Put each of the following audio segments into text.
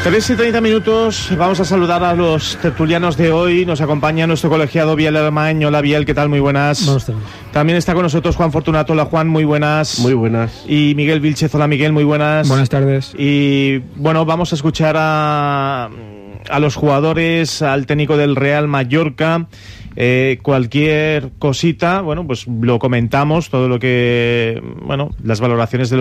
3:30. Vamos a saludar a los tertulianos de hoy. Nos acompaña nuestro colegiado Biel Alemán. Hola Biel, ¿qué tal? Muy buenas. También está con nosotros Juan Fortunato. Hola Juan, muy buenas. Muy buenas. Y Miguel Vilchez. Hola Miguel, muy buenas. Buenas tardes. Y bueno, vamos a escuchar a los jugadores, al técnico del Real Mallorca. Cualquier cosita, bueno, pues lo comentamos, todo lo que, bueno, las valoraciones de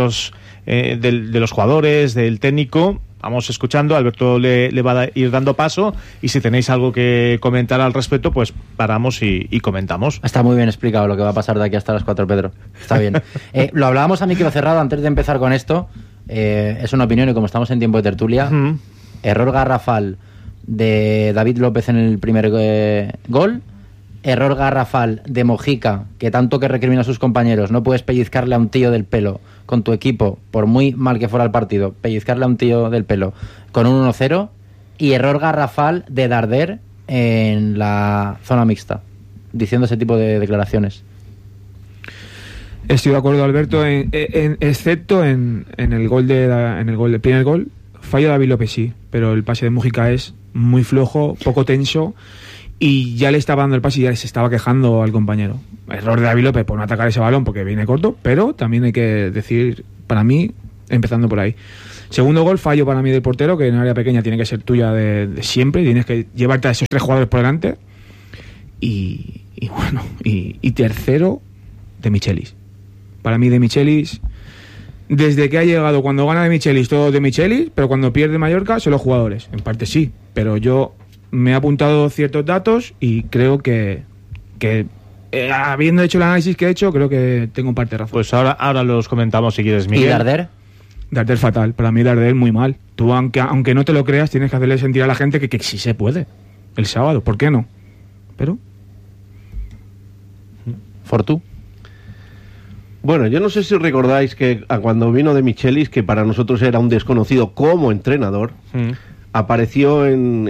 los jugadores, del técnico. Vamos escuchando, Alberto le va a ir dando paso, y si tenéis algo que comentar al respecto, pues paramos y comentamos. Está muy bien explicado lo que va a pasar de aquí hasta las 4, Pedro. Está bien. Lo hablábamos a micro cerrado antes de empezar con esto. Es una opinión, y como estamos en tiempo de tertulia, error garrafal de David López en el primer gol. Error garrafal de Mojica, que tanto que recrimina a sus compañeros. No puedes pellizcarle a un tío del pelo con tu equipo, por muy mal que fuera el partido, pellizcarle a un tío del pelo con un 1-0. Y error garrafal de Darder en la zona mixta, diciendo ese tipo de declaraciones. Estoy de acuerdo, Alberto, excepto en el gol del primer gol. Fallo de David López, sí, pero el pase de Mojica es muy flojo, poco tenso, y ya le estaba dando el pase y ya se estaba quejando al compañero. Error de David López por no atacar ese balón porque viene corto, pero también hay que decir, para mí, empezando por ahí. Segundo gol, fallo para mí del portero, que en área pequeña tiene que ser tuya de siempre, tienes que llevarte a esos 3 jugadores por delante. Y bueno, y tercero, de Michelis. Para mí, de Michelis, desde que ha llegado, cuando gana de Michelis, todo de Michelis, pero cuando pierde Mallorca, son los jugadores. En parte sí, pero yo me he apuntado ciertos datos y creo que habiendo hecho el análisis que he hecho, creo que tengo parte de razón. Pues ahora los comentamos si quieres, Miguel. ¿Y Darder? Darder fatal. Para mí Darder muy mal. Tú, aunque no te lo creas, tienes que hacerle sentir a la gente que sí se puede. El sábado, ¿por qué no? Pero... Fortu. Bueno, yo no sé si recordáis que cuando vino de Michelis, que para nosotros era un desconocido como entrenador, apareció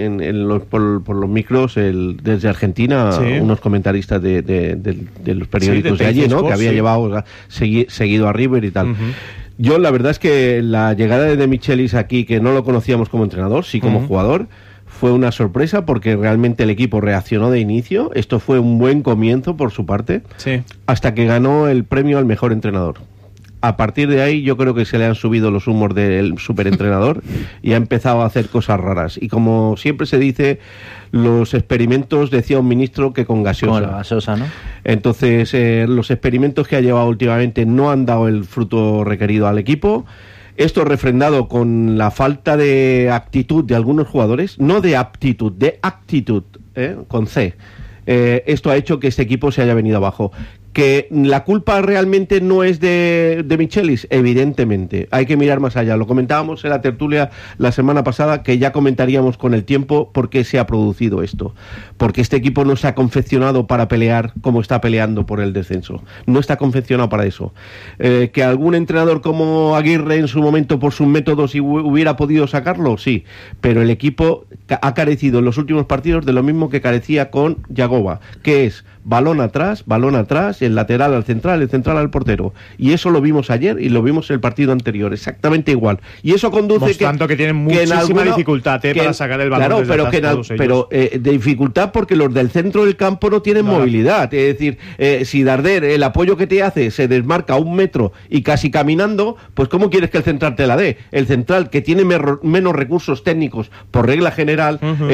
por los micros desde Argentina, unos comentaristas de los periódicos de allí, ¿no? Que había llevado seguido a River y tal. Yo la verdad es que la llegada de Michelis aquí, que no lo conocíamos como entrenador, sí como jugador, fue una sorpresa porque realmente el equipo reaccionó de inicio. Esto fue un buen comienzo por su parte, hasta que ganó el premio al mejor entrenador. A partir de ahí yo creo que se le han subido los humos del superentrenador y ha empezado a hacer cosas raras. Y como siempre se dice, los experimentos, decía un ministro, que con gaseosa. Como la gaseosa, ¿no? Entonces, los experimentos que ha llevado últimamente no han dado el fruto requerido al equipo. Esto refrendado con la falta de actitud de algunos jugadores, no de aptitud, de actitud, con C. Esto ha hecho que este equipo se haya venido abajo. Que la culpa realmente no es de Michelis, evidentemente. Hay que mirar más allá. Lo comentábamos en la tertulia la semana pasada, que ya comentaríamos con el tiempo por qué se ha producido esto. Porque este equipo no se ha confeccionado para pelear como está peleando por el descenso. No está confeccionado para eso. Que algún entrenador como Aguirre en su momento, por sus métodos, hubiera podido sacarlo, sí. Pero el equipo ha carecido en los últimos partidos de lo mismo que carecía con Yagoba, que es balón atrás, el lateral al central, el central al portero. Y eso lo vimos ayer y lo vimos en el partido anterior, exactamente igual. Y eso conduce tanto que tienen muchísima dificultad para sacar el balón. Claro, pero de dificultad porque los del centro del campo no tienen movilidad. Es decir, si Darder, el apoyo que te hace, se desmarca 1 metro y casi caminando, pues ¿cómo quieres que el central te la dé? El central, que tiene menos recursos técnicos por regla general,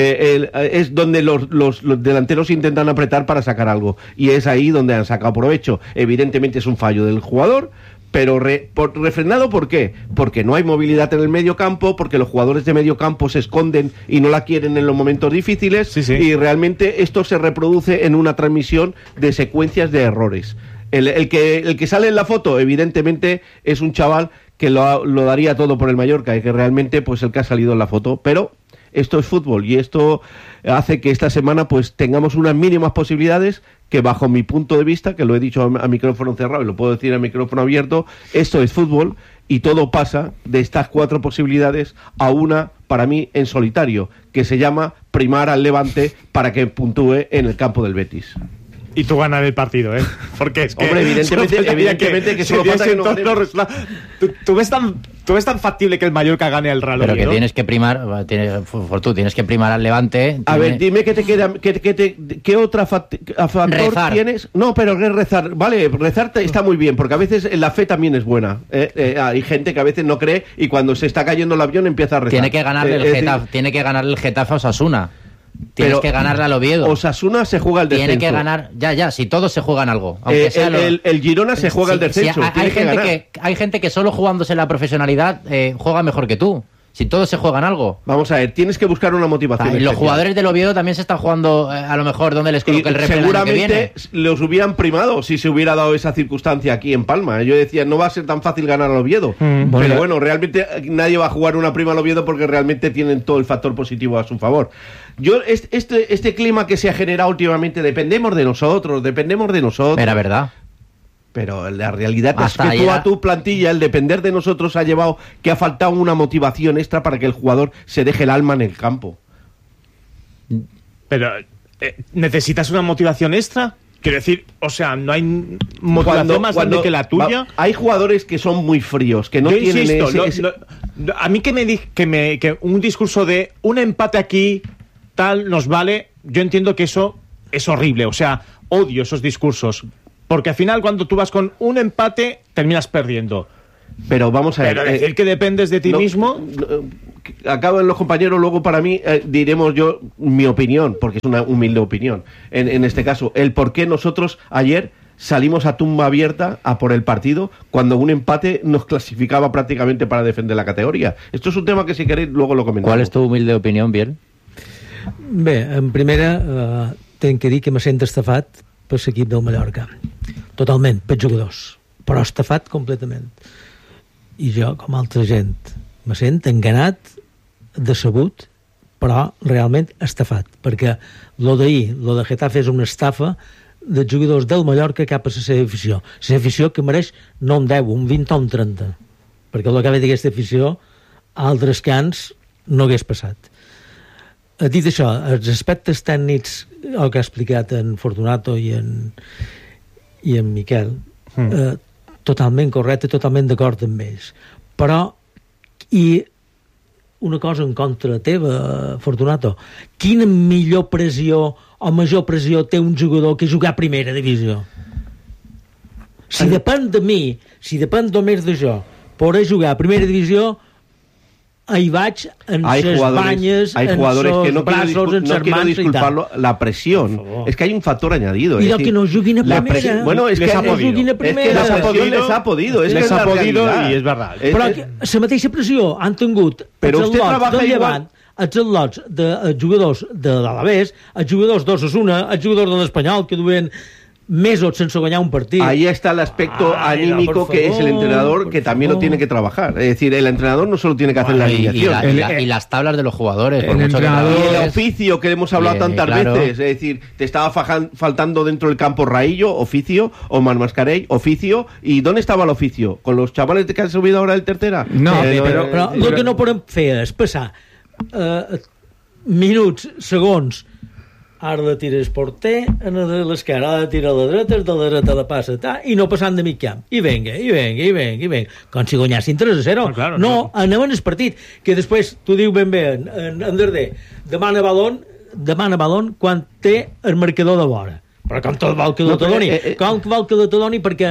es donde los delanteros intentan apretar para sacar algo. Y es ahí donde han sacado provecho. Evidentemente es un fallo del jugador, pero refrenado, ¿por qué? Porque no hay movilidad en el medio campo, porque los jugadores de medio campo se esconden y no la quieren en los momentos difíciles, y realmente esto se reproduce en una transmisión de secuencias de errores. El que sale en la foto, evidentemente, es un chaval que lo daría todo por el Mallorca, y que realmente pues el que ha salido en la foto, pero esto es fútbol, y esto hace que esta semana pues tengamos unas mínimas posibilidades que, bajo mi punto de vista, que lo he dicho a micrófono cerrado y lo puedo decir a micrófono abierto, esto es fútbol y todo pasa de estas 4 posibilidades a una, para mí, en solitario, que se llama primar al Levante para que puntúe en el campo del Betis. y tú ganar el partido, ¿eh? Porque es que... Hombre, evidentemente que solo falta que no gane. ¿Tú ves tan factible que el Mallorca gane al Real Oviedo? Pero que tienes que primar, tienes que primar al Levante. A ver, dime qué te queda, qué otra factor rezar. tienes. No, pero rezar, vale, rezar está muy bien, porque a veces la fe también es buena. Hay gente que a veces no cree y cuando se está cayendo el avión empieza a rezar. Tiene que ganarle el Getafe a Osasuna. Tienes que ganarle al Oviedo. Osasuna se juega el descenso. Tiene que ganar, si todos se juegan algo. Aunque sea el Girona se juega el descenso. Hay gente que solo jugándose la profesionalidad juega mejor que tú. Si todos se juegan algo. Vamos a ver, tienes que buscar una motivación. Y los jugadores del Oviedo también se están jugando a lo mejor donde les coloque el replay. Seguramente los hubieran primado si se hubiera dado esa circunstancia aquí en Palma. Yo decía, no va a ser tan fácil ganar al Oviedo. Pero bueno, realmente nadie va a jugar una prima al Oviedo porque realmente tienen todo el factor positivo a su favor. Yo este clima que se ha generado últimamente, dependemos de nosotros. Era verdad. Pero la realidad es que toda tu plantilla, el depender de nosotros, ha llevado que ha faltado una motivación extra para que el jugador se deje el alma en el campo. Pero, ¿necesitas una motivación extra? Quiero decir, o sea, ¿no hay motivación más grande que la tuya? Hay jugadores que son muy fríos, que no tienen a mí que un discurso de un empate aquí, tal, nos vale, yo entiendo que eso es horrible, o sea, odio esos discursos. Porque al final, cuando tú vas con un empate, terminas perdiendo. Pero vamos a ver... Pero decir que dependes de ti mismo... acaban los compañeros, luego para mí diremos yo mi opinión, porque es una humilde opinión. En este caso, el por qué nosotros ayer salimos a tumba abierta a por el partido cuando un empate nos clasificaba prácticamente para defender la categoría. Esto es un tema que si queréis luego lo comentamos. ¿Cuál es tu humilde opinión, Biel? Bé, en primera, tenc que dir que me sento estafat per l'equip del Mallorca. Totalment, pels jugadors. Però estafat completament. I jo, com altra gent, me sent enganat, decebut, però realment estafat. Perquè lo d'ahir, lo de Getafe, és una estafa dels jugadors del Mallorca cap a la seva afició. La seva afició que mereix no un 10, un 20 o un 30. Perquè el que ve d'aquesta afició a altres cants no hagués passat. Dit això, els aspectes tècnics, el que ha explicat en Fortunato i en Miquel, totalment correcte, totalment d'acord amb ells. Però, i una cosa en contra teva, Fortunato, quina millor pressió o major pressió té un jugador que jugar a primera divisió? Si depèn de mi, si depèn només de jo, poder jugar a primera divisió, ahí vaig en ses banyes, en sos braços, en ses mans y tal. La presión. Es que hay un factor añadido. Y lo que no juguin a primera. Bueno, es que no juguin a primera. Es que la presión les ha podido. Les ha podido y es verdad. Però la mateixa pressió han tingut els al·lots del Llevant, els al·lots de jugadors de l'Alavés, els jugadors d'Osasuna, els jugadors de l'Espanyol, que duen meses sense guanyar un partido. Ahí está el aspecto anímico que es el entrenador, que también lo tiene que trabajar. Es decir, el entrenador no solo tiene que hacer la alineación. Y las tablas de los jugadores. Y el oficio que hemos hablado tantas veces. Es decir, te estaba faltando dentro del campo Raillo, oficio, Omar Mascarell, oficio. ¿Y dónde estaba el oficio? ¿Con los chavales que han subido ahora del tercera? No, però el que no podem fer és passar minuts, segons. Ara la tira el porter, a l'esquerra, ara la tira a la dreta, de la dreta la passa, i no passant de mig camp. I venga, com si guanyassin 3-0. No, anem en el partit, que després, tu dius ben bé, en Darder, demana balón quan té el marcador de vora. Però com te'l vol que te doni? Com vol que te doni? Perquè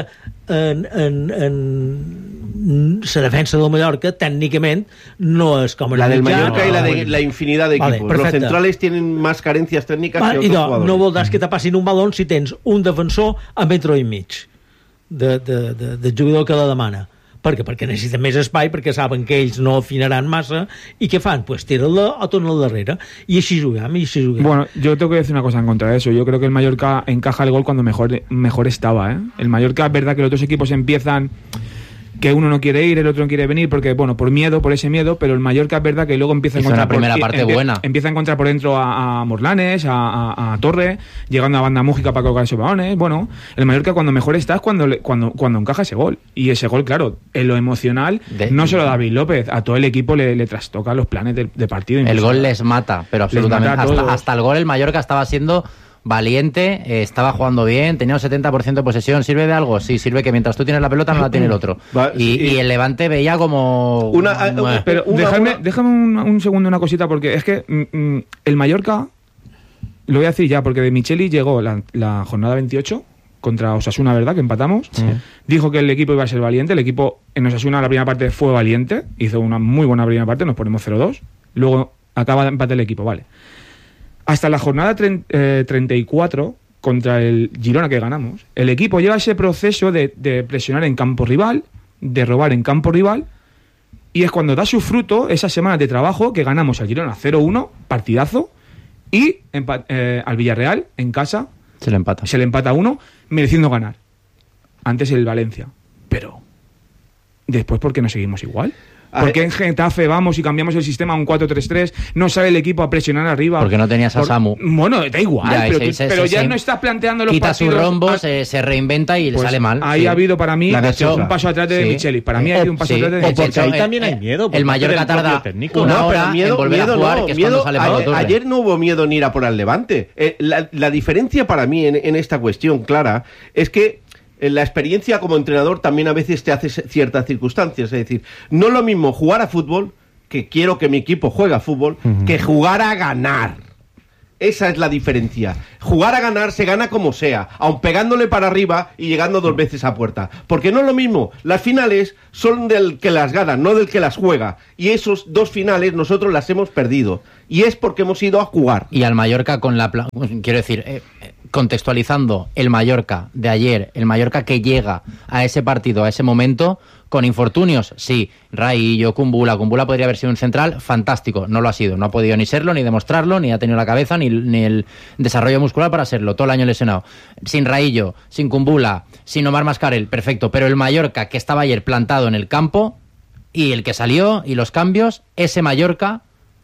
la defensa del Mallorca técnicament no es como la del Mallorca y la infinidad de equipos. Los centrales tienen más carencias técnicas que otros jugadores. No voldràs que te passin un balón si tens un defensor a metro i mig de jugador que la demana. Per què? Perquè necessiten més espai, perquè saben que ells no afinaran massa, i què fan? Pues tiren-la o tornen al darrere, i així juguem. Bueno, yo tengo que decir una cosa en contra de eso. Yo creo que el Mallorca encaja el gol cuando mejor estaba, ¿eh? El Mallorca, es verdad que los otros equipos empiezan que uno no quiere ir, el otro no quiere venir, porque, bueno, por ese miedo, pero el Mallorca es verdad que luego empieza a encontrar... Empieza a encontrar por dentro a Morlanes, a Torre, llegando a Banda Mújica para colocar esos balones. Bueno, el Mallorca cuando mejor está es cuando encaja ese gol. Y ese gol, claro, en lo emocional, no solo a David López, a todo el equipo le trastoca los planes de partido. El gol les mata, pero absolutamente. Hasta el gol el Mallorca estaba siendo valiente, estaba jugando bien, tenía un 70% de posesión. ¿Sirve de algo? Sí, sirve que mientras tú tienes la pelota no la tiene el otro. Y el Levante veía como... Pero déjame un segundo una cosita, porque es que el Mallorca, lo voy a decir ya, porque de Micheli llegó la jornada 28 contra Osasuna, ¿verdad? Que empatamos. Sí. Dijo que el equipo iba a ser valiente. El equipo en Osasuna la primera parte fue valiente, hizo una muy buena primera parte, nos ponemos 0-2. Luego acaba de empatar el equipo, vale. Hasta la jornada 34 contra el Girona que ganamos, el equipo lleva ese proceso de presionar en campo rival, de robar en campo rival, y es cuando da su fruto esas semanas de trabajo que ganamos al Girona 0-1, partidazo, y al Villarreal en casa se le empata 1, mereciendo ganar. Antes el Valencia. Pero después, ¿por qué no seguimos igual? Porque en Getafe vamos y cambiamos el sistema a un 4-3-3, no sale el equipo a presionar arriba. Porque no tenías a Samu. Bueno, da igual, ya, pero ya no estás planteando los quita partidos. Quita su rombo, se reinventa y le sale mal. Ahí ha habido para mí un paso atrás de Micheli. Para mí ha habido un paso atrás de Micheli. Porque ahí también hay miedo. El Mallorca tarda una hora en volver a jugar, que es cuando sale Pablo Torre. Ayer no hubo miedo ni ir a por el Levante. La diferencia para mí en esta cuestión, Clara, es que la experiencia como entrenador también a veces te hace ciertas circunstancias. Es decir, no es lo mismo jugar a fútbol, que quiero que mi equipo juegue a fútbol, que jugar a ganar. Esa es la diferencia. Jugar a ganar se gana como sea, aun pegándole para arriba y llegando 2 veces a puerta. Porque no es lo mismo. Las finales son del que las gana, no del que las juega. Y esos 2 finales nosotros las hemos perdido. Y es porque hemos ido a jugar. Y al Mallorca quiero decir, contextualizando el Mallorca de ayer, el Mallorca que llega a ese partido, a ese momento, con infortunios, sí, Raillo, Kumbula podría haber sido un central fantástico, no lo ha sido, no ha podido ni serlo, ni demostrarlo, ni ha tenido la cabeza, ni el desarrollo muscular para serlo, todo el año lesionado. Sin Raillo, sin Kumbula, sin Omar Mascarell, perfecto, pero el Mallorca que estaba ayer plantado en el campo, y el que salió, y los cambios, ese Mallorca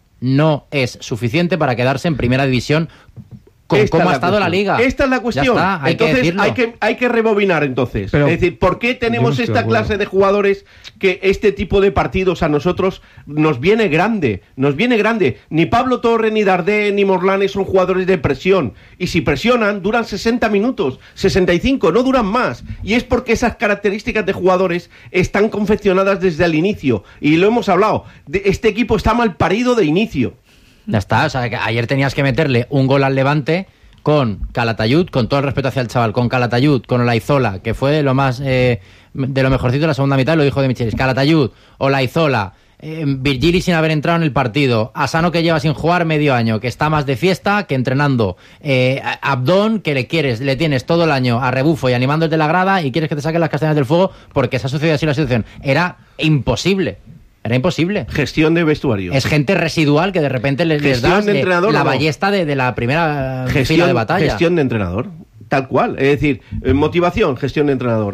no es suficiente para quedarse en primera división con cómo ha estado la liga. Esta es la cuestión. Ya está, entonces hay que rebobinar entonces. Pero, es decir, ¿por qué tenemos esta clase de jugadores que este tipo de partidos a nosotros nos viene grande? Nos viene grande. Ni Pablo Torre, ni Dardé, ni Morlanes son jugadores de presión. Y si presionan, duran 60 minutos, 65, no duran más. Y es porque esas características de jugadores están confeccionadas desde el inicio. Y lo hemos hablado. Este equipo está mal parido de inicio. Ya está, o sea, que ayer tenías que meterle un gol al Levante con Calatayud, con todo el respeto hacia el chaval, con Calatayud, con Olaizola, que fue de lo más de lo mejorcito de la segunda mitad, lo dijo de Michelis. Calatayud, Olaizola, Virgili sin haber entrado en el partido, Asano que lleva sin jugar medio año, que está más de fiesta que entrenando, Abdón que le tienes todo el año a rebufo y animando desde la grada y quieres que te saquen las castañas del fuego porque se ha sucedido así la situación. Era imposible. Gestión de vestuario. Es gente residual que de repente les das la ballesta de la primera fila de batalla. Gestión de entrenador, tal cual. Es decir, motivación, gestión de entrenador.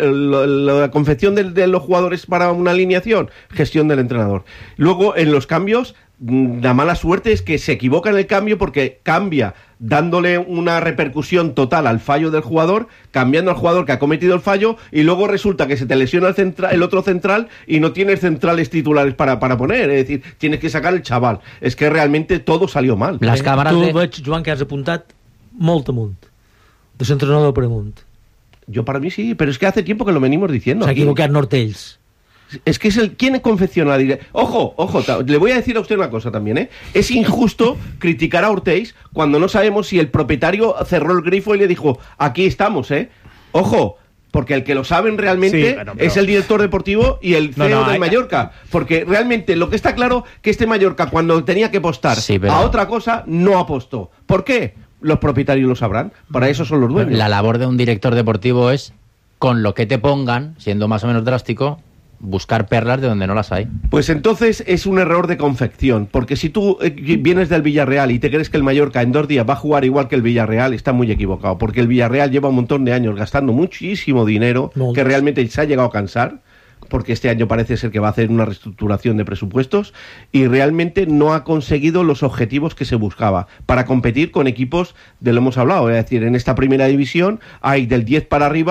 La confección de los jugadores para una alineación, gestión del entrenador. Luego, en los cambios, la mala suerte es que se equivoca en el cambio porque cambia dándole una repercusión total al fallo del jugador, cambiando al jugador que ha cometido el fallo, y luego resulta que se te lesiona el otro central y no tienes centrales titulares para poner, es decir, tienes que sacar el chaval. Es que realmente todo salió mal. Las cámaras veig, Joan, que has apuntat molt amunt, de l'entrenador per amunt. Yo para mí sí, pero es que hace tiempo que lo venimos diciendo. S'ha equivocat Nortells. Es que es ¿quién confecciona? Ojo, le voy a decir a usted una cosa también, ¿eh? Es injusto criticar a Ortiz cuando no sabemos si el propietario cerró el grifo y le dijo, aquí estamos, ¿eh? Ojo, porque el que lo saben realmente pero es el director deportivo y el CEO del Mallorca. Porque realmente lo que está claro que este Mallorca cuando tenía que apostar a otra cosa no apostó. ¿Por qué? Los propietarios lo sabrán, para eso son los dueños. La labor de un director deportivo es, con lo que te pongan, siendo más o menos drástico, buscar perlas de donde no las hay. Pues entonces es un error de confección, porque si tú vienes del Villarreal y te crees que el Mallorca en 2 días va a jugar igual que el Villarreal, está muy equivocado, porque el Villarreal lleva un montón de años gastando muchísimo dinero, que realmente se ha llegado a cansar, porque este año parece ser que va a hacer una reestructuración de presupuestos y realmente no ha conseguido los objetivos que se buscaba para competir con equipos de lo hemos hablado, es decir, en esta primera división hay del 10 para arriba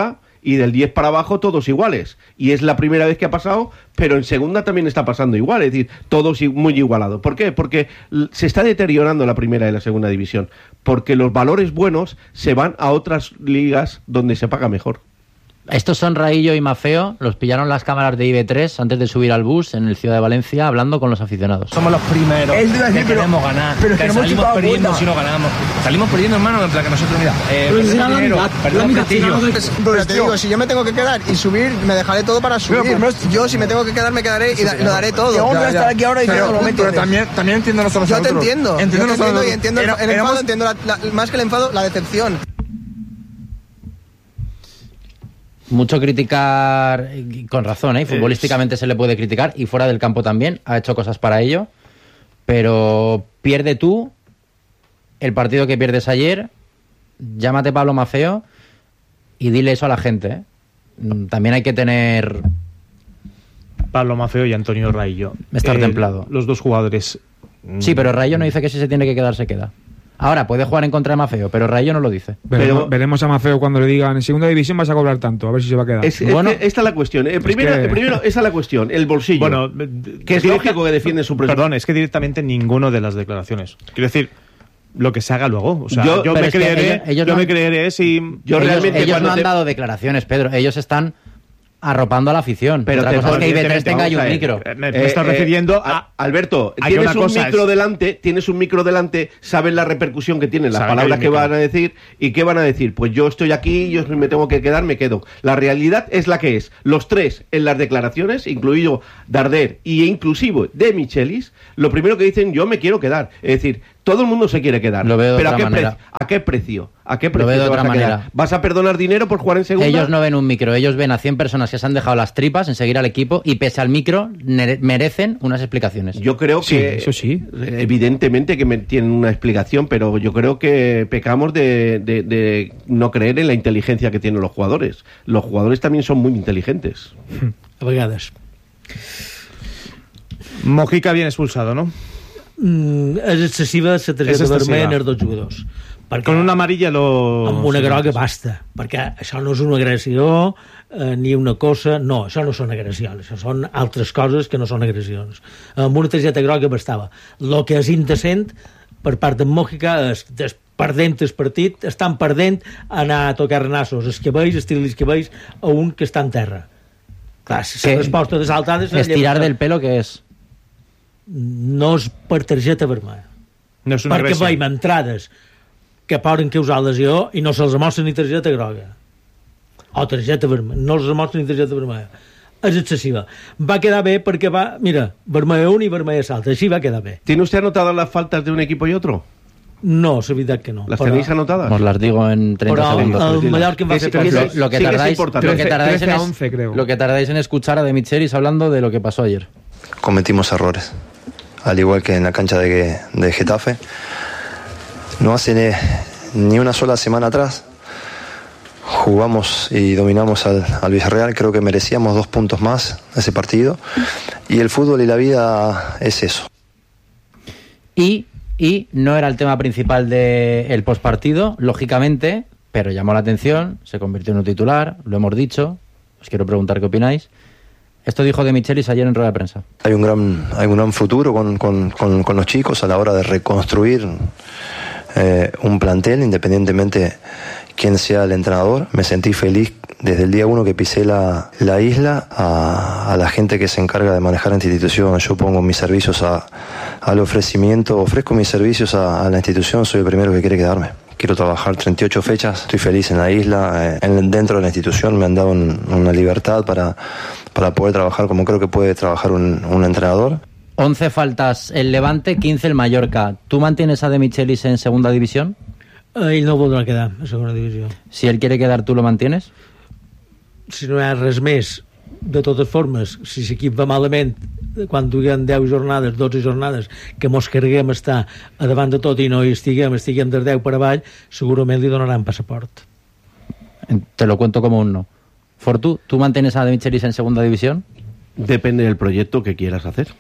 y del 10 para abajo todos iguales. Y es la primera vez que ha pasado, pero en segunda también está pasando igual, es decir, todos muy igualados. ¿Por qué? Porque se está deteriorando la primera y la segunda división, porque los valores buenos se van a otras ligas donde se paga mejor. Estos son Raillo y Mafeo, los pillaron las cámaras de IB3 antes de subir al bus en el Ciudad de Valencia hablando con los aficionados. Somos los primeros que queremos ganar, pero que salimos perdiendo si no ganamos. Salimos perdiendo, hermano, en plan que nosotros, mira, perdemos prestigio. Pero te digo, si yo me tengo que quedar y subir, me dejaré todo para subir. Yo, si me tengo que quedar, me quedaré y lo daré todo. Yo voy a estar aquí ahora y pero también entiendo nosotros. Yo te entiendo. Entiendo el enfado, entiendo más que el enfado, la decepción. Mucho criticar, con razón, futbolísticamente se le puede criticar y fuera del campo también, ha hecho cosas para ello, pero pierde tú el partido que pierdes ayer, llámate Pablo Mafeo y dile eso a la gente. También hay que tener... Pablo Mafeo y Antonio Raillo. Estar templado. Los dos jugadores. Sí, pero Raillo no dice que si se tiene que quedar, se queda. Ahora, puede jugar en contra de Mafeo, pero Raillo no lo dice. Veremos a Mafeo cuando le digan en segunda división vas a cobrar tanto, a ver si se va a quedar. Bueno, esta es la cuestión. Primero, esa es la cuestión, el bolsillo. Bueno, que es lógico que defiende su presupuesto. Perdón, es que directamente ninguno de las declaraciones. Quiero decir, lo que se haga luego. O sea, yo me creeré si... Ellos no han dado declaraciones, Pedro. Ellos están arropando a la afición. Pero otra cosa es que IB3 tenga ahí un micro. Me estás refiriendo a... Alberto, tienes un micro delante, sabes la repercusión que tienen las palabras que van a decir, y qué van a decir. Pues yo estoy aquí, yo me tengo que quedar, me quedo. La realidad es la que es. Los tres en las declaraciones, incluido Darder e inclusive De Michelis, lo primero que dicen, yo me quiero quedar. Es decir, todo el mundo se quiere quedar. Lo veo de pero otra manera. ¿A qué precio? ¿A qué Lo precio veo de te otra vas a manera. quedar? ¿Vas a perdonar dinero por jugar en segunda? Ellos no ven un micro, ellos ven a 100 personas que se han dejado las tripas en seguir al equipo y pese al micro merecen unas explicaciones. Yo creo que eso sí. Evidentemente que tienen una explicación, pero yo creo que pecamos de no creer en la inteligencia que tienen los jugadores. Los jugadores también son muy inteligentes. A vegades. Mojica bien expulsado, ¿no? És excessiva la targeta vermella en els dos jugadors. Perquè con una amarilla amb una groga basta, perquè això no és una agressió ni una cosa, no, això no són agressions, això són altres coses que no són agressions. Amb una targeta groga bastava. El que és indecent per part d'en Mojica és perdent el partit, estan perdent, anar a tocar renassos, esquivells, esquivells a un que està en terra. Clar, la resposta de saltades... Estirar del pelo, què és? No és per targeta vermella. No és una perquè agressió. veiem entrades que poden causar lesió i no se'ls mostra ni targeta groga o targeta vermella, no se'ls mostra ni targeta vermella. És excessiva. Va quedar bé perquè va, mira, vermella un i vermella salta, així va quedar bé. ¿Tiene usted anotadas las faltas de un equipo y otro? No, és veritat que no. ¿Las tenéis anotadas? Os las digo en 30 però segundos. el Mallorca em va fer Lo que tardáis en escuchar a De Michelis hablando de lo que pasó ayer. Cometimos errores, al igual que en la cancha de Getafe. No hace ni una sola semana atrás jugamos y dominamos al Villarreal. Creo que merecíamos 2 puntos más ese partido, y el fútbol y la vida es eso. Y no era el tema principal del postpartido, lógicamente, pero llamó la atención, se convirtió en un titular, lo hemos dicho. Os quiero preguntar qué opináis. Esto dijo De Michelis ayer en rueda de prensa. Hay un gran futuro con los chicos a la hora de reconstruir un plantel, independientemente quién sea el entrenador. Me sentí feliz desde el día 1 que pisé la isla, a la gente que se encarga de manejar esta institución. Yo pongo mis servicios al ofrecimiento, ofrezco mis servicios a la institución, soy el primero que quiere quedarme. Quiero trabajar 38 fechas, estoy feliz en la isla, dentro de la institución me han dado una libertad para poder trabajar como creo que puede trabajar un entrenador. 11 faltas el Levante, 15 el Mallorca. ¿Tú mantienes a De Michelis en segunda división? Ell no voldrà quedar a segona divisió. Si él quiere quedar, ¿tú lo mantienes? Si no hi ha res més, de totes formes, si l'equip va malament, quan duguem 10 jornades, 12 jornades, que mos carreguem estar a davant de tot i no hi estiguem de 10 per avall, segurament li donaran passaport. Te lo cuento como un no. Fortu, ¿tú mantienes a De Michelis en segunda división? Depende del proyecto que quieras hacer.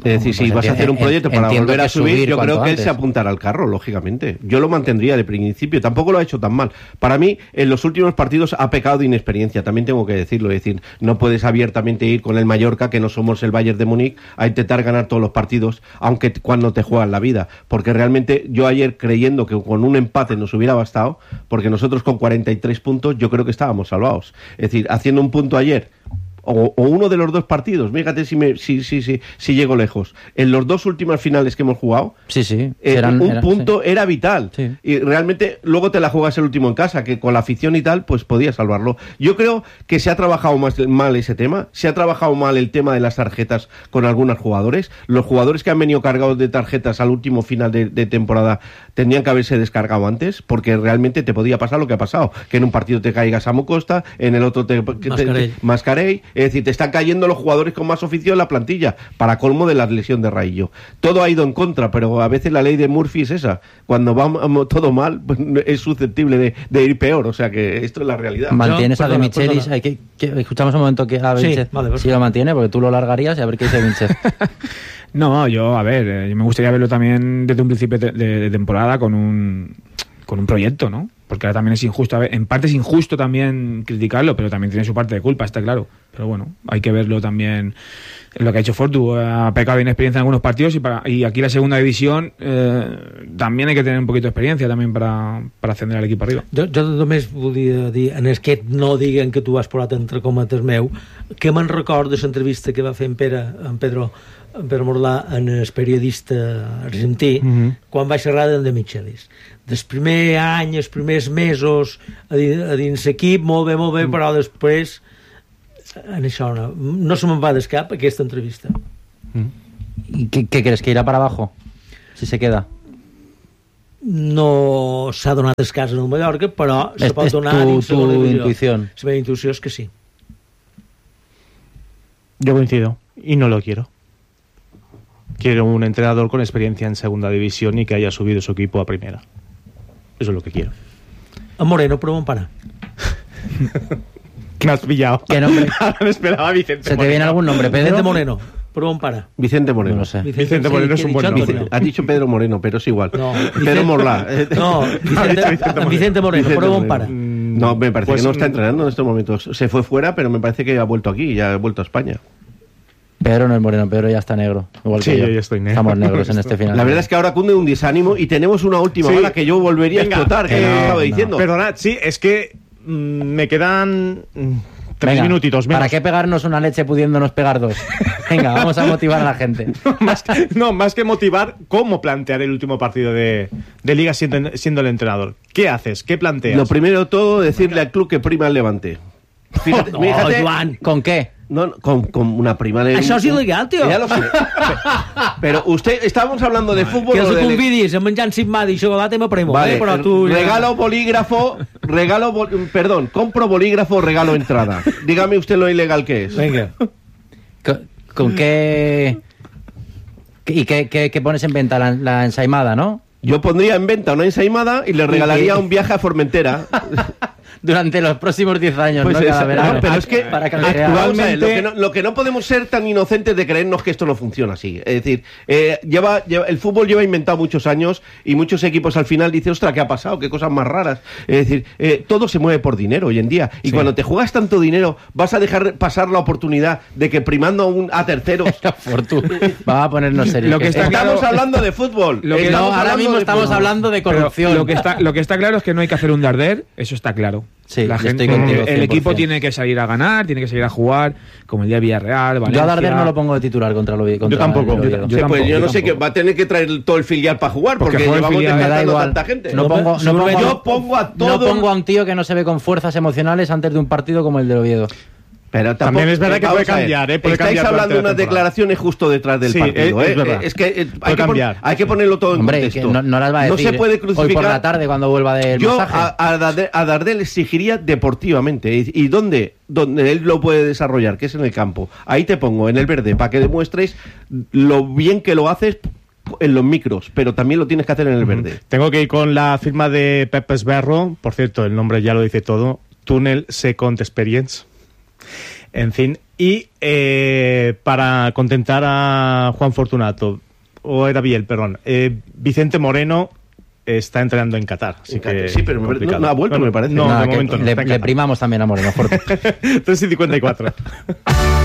Es decir, si vas a hacer un proyecto para volver a subir, yo creo que él se apuntará al carro, lógicamente. Yo lo mantendría de principio, tampoco lo ha hecho tan mal. Para mí, en los últimos partidos ha pecado de inexperiencia, también tengo que decirlo. Es decir, no puedes abiertamente ir con el Mallorca, que no somos el Bayern de Múnich, a intentar ganar todos los partidos, aunque cuando te juegan la vida. Porque realmente yo ayer, creyendo que con un empate nos hubiera bastado, porque nosotros con 43 puntos yo creo que estábamos salvados. Es decir, haciendo un punto ayer, o uno de los dos partidos, fíjate si llego lejos. En los dos últimas finales que hemos jugado, un punto era vital. Sí. Y realmente luego te la juegas el último en casa, que con la afición y tal, pues podía salvarlo. Yo creo que se ha trabajado mal ese tema, se ha trabajado mal el tema de las tarjetas con algunos jugadores. Los jugadores que han venido cargados de tarjetas al último final de temporada tendrían que haberse descargado antes, porque realmente te podía pasar lo que ha pasado, que en un partido te caigas Samu Costa, en el otro Mascarell. Es decir, te están cayendo los jugadores con más oficio en la plantilla, para colmo de la lesión de Raillo. Todo ha ido en contra, pero a veces la ley de Murphy es esa. Cuando va todo mal, pues es susceptible de ir peor. O sea que esto es la realidad. ¿Mantienes a De Michelis? Escuchamos un momento que a Vinches, si lo mantiene, porque tú lo largarías y a ver qué dice Vinches. No, yo, a ver, me gustaría verlo también desde un principio de temporada con un proyecto, ¿no? Porque ahora también es injusto, a ver, en parte es injusto también criticarlo, pero también tiene su parte de culpa, está claro. Pero bueno, hay que verlo también en lo que ha hecho Fortu. Ha pecado de inexperiencia en algunos partidos y aquí la segunda división también hay que tener un poquito de experiencia también para ascender al equipo arriba. Jo només volia dir, en aquest no diguen que tu has posat entre cometes meu, que me'n recordo de l'entrevista que va fer en Pedro Morlà en el periodista argentí, quan va xerrar de Michelis. Del primer any, els primers mesos a dins l'equip, molt bé, però després en això no se me'n va del cap aquesta entrevista. ¿Qué crees? ¿Que irá para abajo? Si se queda. No s'ha donat el cas en el Mallorca, però se pot donar dins tu intuición. La meva intuïció és que sí. Yo coincido y no lo quiero. Quiero un entrenador con experiencia en segunda división y que haya subido su equipo a primera. Eso es lo que quiero. A Moreno, però on para? ¿Qué me has pillado? ¿Qué nombre? Ahora me esperaba Vicente Moreno. ¿Se te viene algún nombre, Pedro? Vicente Moreno. ¿Pero on para? Vicente Moreno. No lo sé. Vicente Moreno es un buen nombre. Has dicho Pedro Moreno, pero es igual. No, Pedro Morlá. No, Vicente Moreno. ¿Pero on para? No, me parece que no está entrenando en estos momentos. Se fue fuera, pero me parece que ha vuelto aquí, ya ha vuelto a España. Pedro no es moreno, Pedro ya está negro. Igual sí, que yo ya estoy negro. Estamos negros en este final. La verdad es que ahora cunde un desánimo y tenemos una última bala que yo volvería a explotar, que estaba diciendo. Perdonad, sí, es que me quedan 3 minutitos menos. ¿Para qué pegarnos una leche pudiéndonos pegar 2? Venga, vamos a motivar a la gente. Más que motivar, ¿cómo plantear el último partido de Liga siendo el entrenador? ¿Qué haces? ¿Qué planteas? Lo primero de todo, decirle al club que prima el Levante. Fíjate, fíjate, Joan. ¿Con qué? No, con una prima de... Això és il·legal, tio. Ya lo sé. Pero usted, estábamos hablando de fútbol... Que els convidis, menjant cimada i xocolata i me premo, vale, però tu... Regalo bolígrafo, perdón, compro bolígrafo, regalo entrada. Dígame usted lo ilegal que es. Venga. ¿Con qué... ¿Y qué pones en venta? La ensaimada, ¿no? Yo pondría en venta una ensaimada y le regalaría un viaje a Formentera. Durante los próximos 10 años, pues ¿no? Cada verano. Pero es que para actualmente lo que no podemos ser tan inocentes de creernos que esto no funciona así. Es decir, el fútbol lleva inventado muchos años y muchos equipos al final dicen, ostras, ¿qué ha pasado? ¿Qué cosas más raras? Es decir, todo se mueve por dinero hoy en día. Y cuando te juegas tanto dinero, vas a dejar pasar la oportunidad de que primando a terceros... Vamos a ponernos serios. Estamos hablando de fútbol. Ahora mismo estamos hablando de corrupción. Lo que está claro es que no hay que hacer un Darder, eso está claro. Sí, la gente, el equipo tiene que salir a ganar, tiene que salir a jugar, como el día de Villarreal, Valencia. Yo a Darder no lo pongo de titular contra el Oviedo. Yo tampoco. Yo no sé, que va a tener que traer todo el filial para jugar, porque llevamos descartando tanta gente. Yo pongo a un tío que no se ve con fuerzas emocionales antes de un partido como el del Oviedo. Pero también es verdad que puede cambiar, Estáis hablando de unas declaraciones justo detrás del partido. Es que hay que ponerlo todo en contexto. No las va a decir. No se puede crucificar. Hoy por la tarde cuando vuelva del masaje. A Darder le exigiría deportivamente. ¿Y dónde él lo puede desarrollar? Que es en el campo. Ahí te pongo en el verde para que demuestres lo bien que lo haces en los micros, pero también lo tienes que hacer en el verde. Tengo que ir con la firma de Pepe Esberro. Por cierto, el nombre ya lo dice todo. Tunnel Second Experience. En fin, Y para contentar a Juan Fortunato, o era Biel, perdón, Vicente Moreno está entrenando en Qatar. Así que sí, pero no ha vuelto, me parece. No, de momento no. Le primamos también a Moreno. 3:54.